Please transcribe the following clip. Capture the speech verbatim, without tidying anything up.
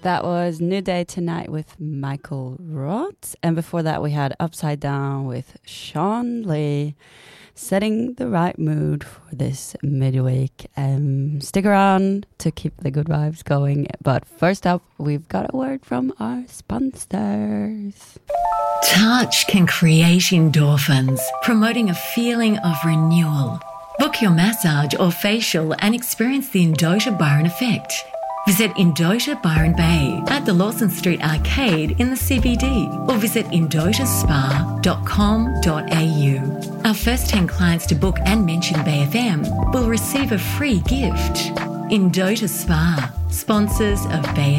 That was New Day Tonight with Michael Roth. And before that, we had Upside Down with Sean Lee. Setting the right mood for this midweek. Um, stick around to keep the good vibes going. But first up, we've got a word from our sponsors. Touch can create endorphins, promoting a feeling of renewal. Book your massage or facial and experience the Indota Byron effect. Visit Indota Byron Bay at the Lawson Street Arcade in the C B D or visit indota spa dot com dot a u. Our first ten clients to book and mention Bay F M will receive a free gift. Indota Spa, sponsors of Bay